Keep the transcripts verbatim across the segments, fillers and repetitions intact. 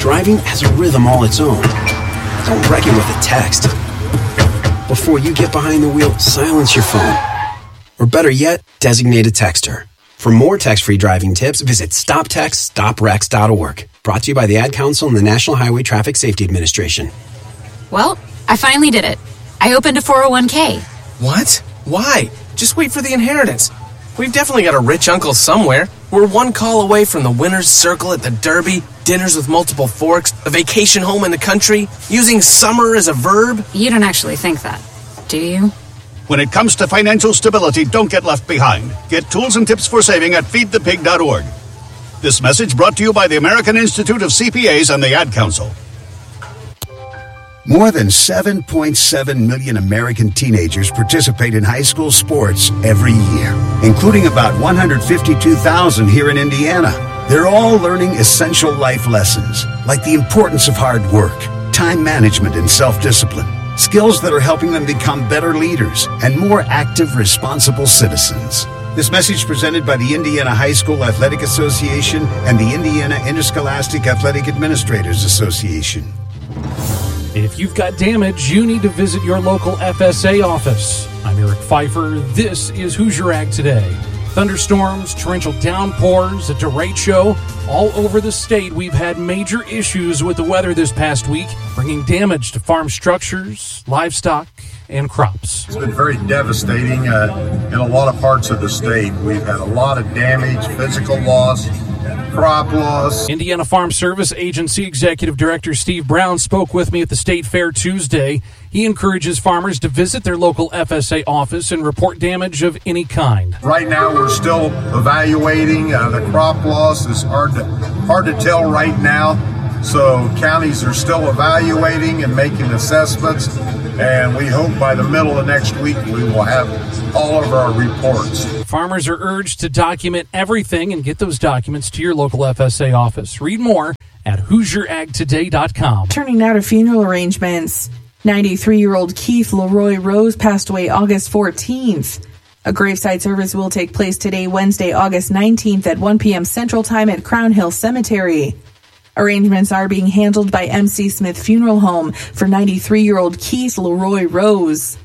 Driving has a rhythm all its own. Don't wreck it with a text. Before you get behind the wheel, silence your phone. Or better yet, designate a texter. For more text-free driving tips, visit stop text stop wrecks dot org. Brought to you by the Ad Council and the National Highway Traffic Safety Administration. Well, I finally did it. I opened a four oh one k. What? Why? Just wait for the inheritance. We've definitely got a rich uncle somewhere. We're one call away from the winner's circle at the Derby, dinners with multiple forks, a vacation home in the country, using summer as a verb. You don't actually think that, do you? When it comes to financial stability, don't get left behind. Get tools and tips for saving at feed the pig dot org. This message brought to you by the American Institute of C P As and the Ad Council. More than seven point seven million American teenagers participate in high school sports every year, including about one hundred fifty-two thousand here in Indiana. They're all learning essential life lessons, like the importance of hard work, time management, and self-discipline, skills that are helping them become better leaders and more active, responsible citizens. This message presented by the Indiana High School Athletic Association and the Indiana Interscholastic Athletic Administrators Association. If you've got damage, you need to visit your local F S A office. I'm Eric Pfeiffer. This is Hoosier Ag Today. Thunderstorms, torrential downpours, a derecho. All over the state, we've had major issues with the weather this past week, bringing damage to farm structures, livestock, and crops. It's been very devastating uh, in a lot of parts of the state. We've had a lot of damage, physical loss, crop loss. Indiana Farm Service Agency Executive Director Steve Brown spoke with me at the State Fair Tuesday. He encourages farmers to visit their local F S A office and report damage of any kind. Right now, we're still evaluating. Uh, the crop loss is hard to, hard to tell right now. So counties are still evaluating and making assessments. And we hope by the middle of next week, we will have all of our reports. Farmers are urged to document everything and get those documents to your local F S A office. Read more at hoosier ag today dot com. Turning now to funeral arrangements. ninety-three-year-old Keith Leroy Rose passed away August fourteenth. A graveside service will take place today, Wednesday, August nineteenth at one p.m. Central Time at Crown Hill Cemetery. Arrangements are being handled by M C Smith Funeral Home for ninety-three-year-old Keith Leroy Rose.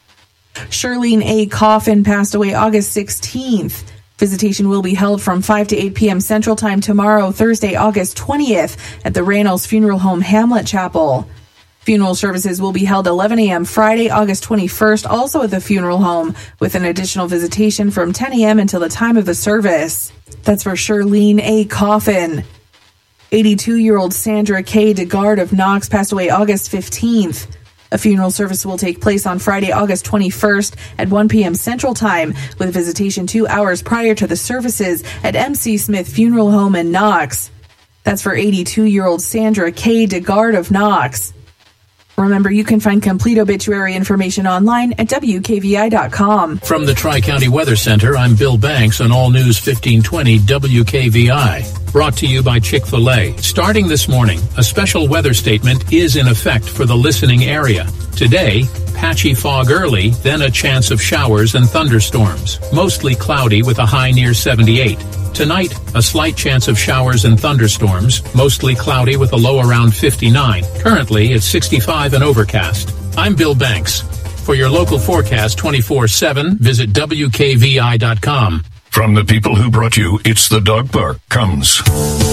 Shirlene A. Coffin passed away August sixteenth. Visitation will be held from five to eight p.m. Central Time tomorrow, Thursday, August twentieth, at the Rannells Funeral Home Hamlet Chapel. Funeral services will be held eleven a.m. Friday, August twenty-first, also at the funeral home, with an additional visitation from ten a.m. until the time of the service. That's for Shirlene A. Coffin. eighty-two-year-old Sandra K. DeGard of Knox passed away August fifteenth. A funeral service will take place on Friday, August twenty-first at one p.m. Central Time, with visitation two hours prior to the services at M C Smith Funeral Home in Knox. That's for eighty-two-year-old Sandra K. DeGard of Knox. Remember, you can find complete obituary information online at W K V I dot com. From the Tri-County Weather Center, I'm Bill Banks on All News fifteen twenty W K V I. Brought to you by Chick-fil-A. Starting this morning, a special weather statement is in effect for the listening area. Today, patchy fog early, then a chance of showers and thunderstorms. Mostly cloudy with a high near seventy-eight. Tonight, a slight chance of showers and thunderstorms, mostly cloudy with a low around fifty-nine. Currently, it's sixty-five and overcast. I'm Bill Banks. For your local forecast twenty-four seven, visit W K V I dot com. From the people who brought you It's the Dog Park comes